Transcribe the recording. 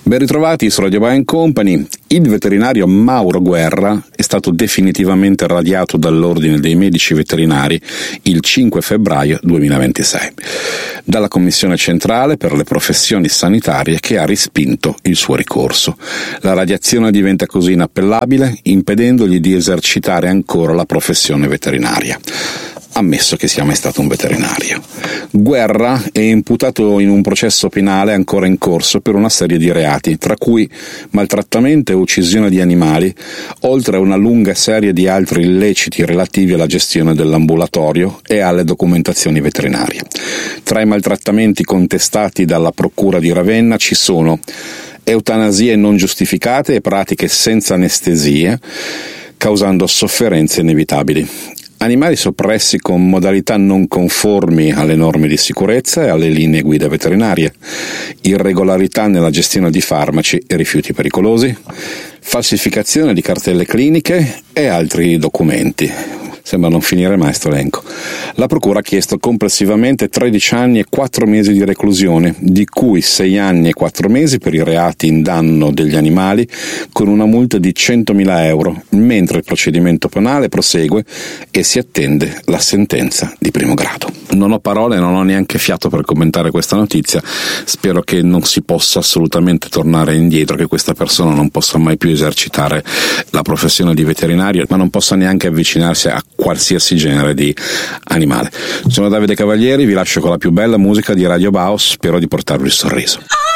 Ben ritrovati su Radio Bike Company. Il veterinario Mauro Guerra è stato definitivamente radiato dall'Ordine dei Medici Veterinari il 5 febbraio 2026 dalla Commissione Centrale per le Professioni Sanitarie, che ha respinto il suo ricorso. La radiazione diventa così inappellabile, impedendogli di esercitare ancora la professione veterinaria, ammesso che sia mai stato un veterinario. Guerra è imputato in un processo penale ancora in corso per una serie di reati, tra cui maltrattamento e uccisione di animali, oltre a una lunga serie di altri illeciti relativi alla gestione dell'ambulatorio e alle documentazioni veterinarie. Tra i maltrattamenti contestati dalla Procura di Ravenna ci sono eutanasie non giustificate e pratiche senza anestesie, causando sofferenze inevitabili. Animali soppressi con modalità non conformi alle norme di sicurezza e alle linee guida veterinarie, irregolarità nella gestione di farmaci e rifiuti pericolosi, falsificazione di cartelle cliniche e altri documenti. Sembra non finire mai sto elenco. La Procura ha chiesto complessivamente 13 anni e 4 mesi di reclusione, di cui 6 anni e 4 mesi per i reati in danno degli animali, con una multa di 100.000 euro, mentre il procedimento penale prosegue e si attende la sentenza di primo grado. Non ho parole, non ho neanche fiato per commentare questa notizia. Spero che non si possa assolutamente tornare indietro, che questa persona non possa mai più esercitare la professione di veterinario, ma non possa neanche avvicinarsi a qualsiasi genere di animale. Sono Davide Cavalieri, vi lascio con la più bella musica di Radio Baus, spero di portarvi il sorriso.